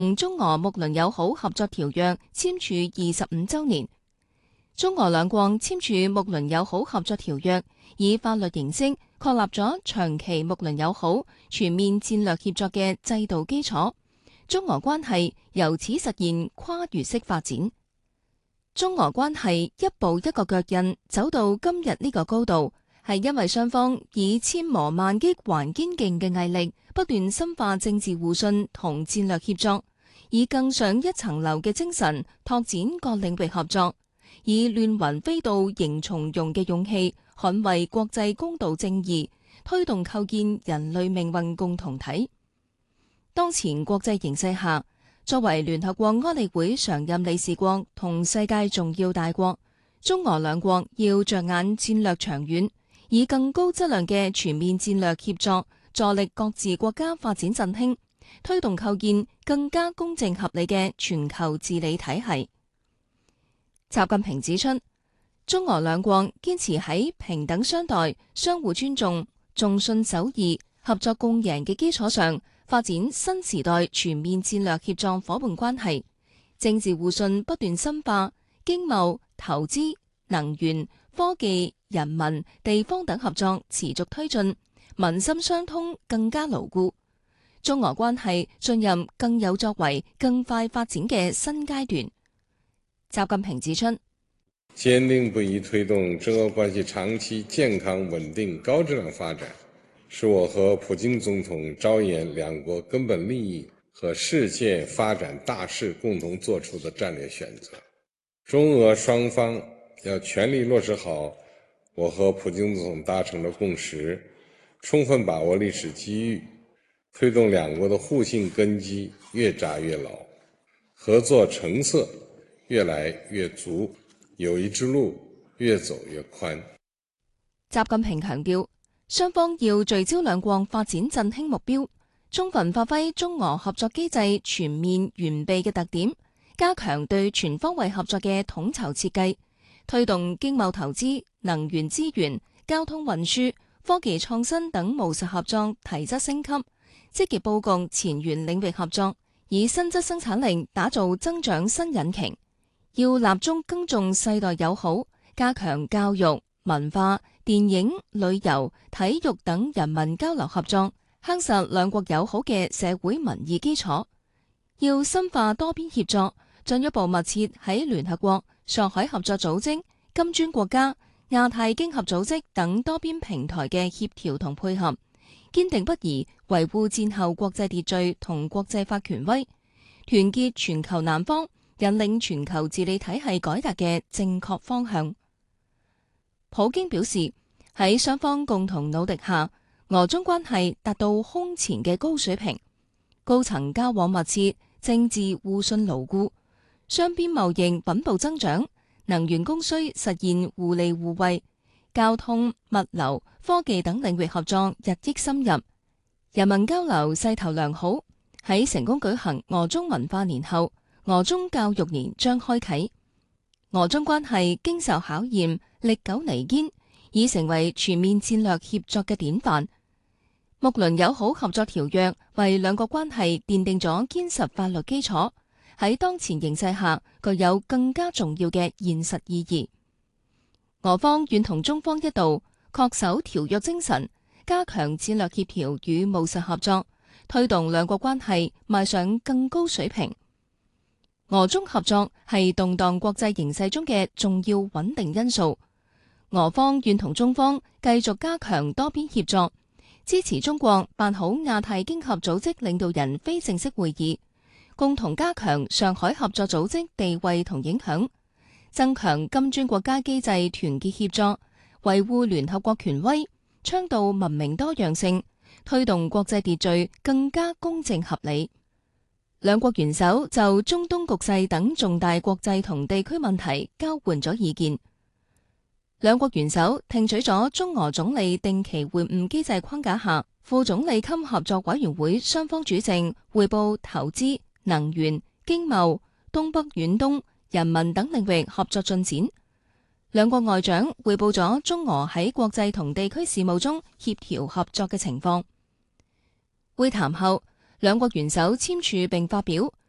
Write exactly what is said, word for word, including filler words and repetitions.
同中俄睦鄰友好合作條約簽署二十五週年。中俄兩國簽署睦鄰友好合作條約，以法律形式確立咗長期睦鄰友好、全面戰略協作嘅制度基礎。中俄關係由此實現跨越式發展。中俄關係一步一個腳印走到今日呢個高度，係因為雙方以千磨萬擊還堅勁嘅毅力，不斷深化政治互信同戰略協作，以更上一層樓嘅精神拓展各領域合作，以亂雲飛到迎從容嘅勇氣，捍衛國際公道正義，推動構建人類命運共同體。當前國際形勢下，作為聯合國安理會常任理事國同世界重要大國，中俄兩國要着眼戰略長遠，以更高質量嘅全面戰略協作，助力各自國家發展振興，推動構建更加公正合理嘅全球治理體系。習近平指出，中俄兩國堅持喺平等相待、相互尊重、重信守義、合作共贏嘅基礎上，發展新時代全面戰略協作夥伴關係，政治互信不斷深化，經貿、投資、能源、科技、人民、地方等合作持續推進，民心相通更加牢固。中俄關係進入更有作為、更快發展嘅新階段。習近平指出， 堅定不移推動中俄關係長期健康穩定高質量發展，是我和普京總統着眼兩國根本利益和世界發展大勢共同作出的戰略選擇。中俄雙方要全力落實好我和普京總統達成的共識，充分把握歷史機遇，推動兩國的互信根基越紮越牢，合作成色越來越足，友誼之路越走越寬。 習近平強調，雙方要聚焦兩國發展振興目標，充分發揮中俄合作機制全面完備嘅特點，加強對全方位合作嘅統籌設計，推動經貿投資、能源資源、交通運輸、科技創新等務實合作提質升級，積極佈局前沿領域合作，以新質生產力打造增長新引擎。要立足更重世代友好，加強教育、文化、電影、旅遊、體育等人民交流合作，夯實兩國友好嘅社會民意基礎。要深化多邊協作，進一步密切喺聯合國、上海合作組織、金磚國家、亞太經合組織等多邊平台嘅協調同配合，堅定不移維護戰後國際秩序同國際法權威，團結全球南方，引領全球治理體系改革嘅正確方向。普京表示，喺雙方共同努力下，俄中關係達到空前嘅高水平，高層交往密切，政治互信牢固，雙邊貿易穩步增長，能源供需實現互利互惠，交通、物流、科技等領域合作日益深入，人民交流勢頭良好。喺成功舉行俄中文化年後，俄中教育年將開啟，俄中關係經受考驗，歷久彌堅，已成為全面戰略協作嘅典範。睦鄰友好合作條約為兩國關係奠定咗堅實法律基礎，喺當前形勢下具有更加重要嘅現實意義。俄方願同中方一道，恪守條約精神，加強戰略協調與務實合作，推動兩國關係邁上更高水平。俄中合作係動盪國際形勢中嘅重要穩定因素。俄方願同中方繼續加強多邊協作，支持中國辦好亞太經合組織領導人非正式會議，共同加強上海合作組織地位同影響，增強金磚國家機制團結協作，維護聯合國權威，倡導文明多樣性，推動國際秩序更加公正合理。兩國元首就中東局勢等重大國際同地區問題交換咗意見。兩國元首聽取咗中俄總理定期會晤機制框架下副總理級合作委員會雙方主席匯報投資、能源、經貿、東北遠東、人民等領域合作進展。兩國外長匯報咗中俄喺國際同地區事務中協調合作嘅情況。會談後，兩國元首簽署並發表